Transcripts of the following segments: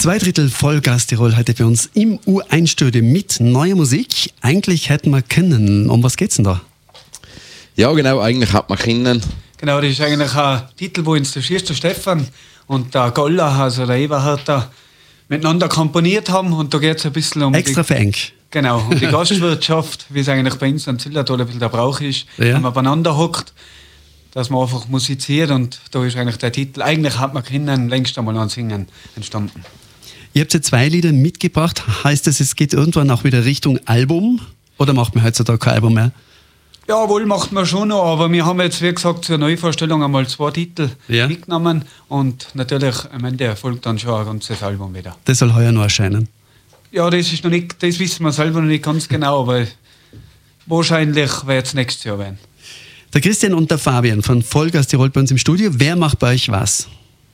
2/3 Vollgas Tirol heute bei uns im U1-Studio mit neuer Musik. Eigentlich hätten wir können. Um was geht's denn da? Ja, genau, eigentlich hat man können. Genau, das ist eigentlich ein Titel, wo uns der Schiester Stefan und der Goller, also der Eberhard, da miteinander komponiert haben. Und da geht es ein bisschen um Extra für eng. Genau, um die Gastwirtschaft, wie es eigentlich bei uns in Zillertal ein bisschen der Brauch ist, wenn man beieinander hockt, dass man einfach musiziert. Und da ist eigentlich der Titel, eigentlich hat man können, längst einmal an Singen entstanden. Ihr habt ja 2 Lieder mitgebracht. Heißt das, es geht irgendwann auch wieder Richtung Album? Oder macht man heutzutage kein Album mehr? Ja, wohl macht man schon noch, aber wir haben jetzt, wie gesagt, zur Neuvorstellung einmal 2 Titel mitgenommen und natürlich am Ende folgt dann schon ein ganzes Album wieder. Das soll heuer noch erscheinen? Ja, das ist noch nicht, das wissen wir selber noch nicht ganz genau, aber wahrscheinlich wird es nächstes Jahr werden. Der Christian und der Fabian von Vollgas Tirol bei uns im Studio. Wer macht bei euch was?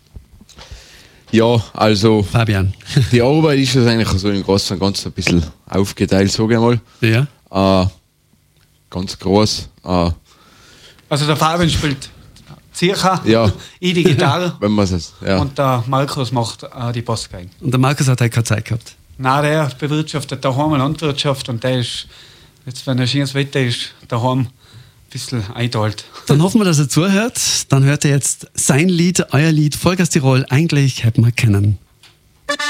Ja, also Fabian. Die Arbeit ist jetzt eigentlich so im Großen und Ganzen ein bisschen aufgeteilt, sage ich mal. Ja. Ganz groß. Also der Fabian spielt Zirka, ja. Ich die Gitarre wenn man es, ja. Und der Markus macht die Bassgeige. Und der Markus hat halt keine Zeit gehabt? Nein, der bewirtschaftet daheim eine Landwirtschaft und der ist, jetzt wenn ein schönes Wetter ist, daheim ein bisschen einteilt. Dann hoffen wir, dass er zuhört. Dann hört er jetzt sein Lied, euer Lied, Vollgas Tirol, eigentlich hätten wir kennen.